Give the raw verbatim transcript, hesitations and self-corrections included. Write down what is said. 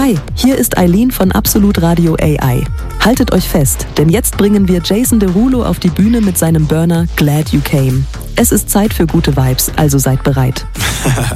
Hi, hier ist Eileen von Absolut Radio A I. Haltet euch fest, denn jetzt bringen wir Jason Derulo auf die Bühne mit seinem Burner Glad You Came. Es ist Zeit für gute Vibes, also seid bereit.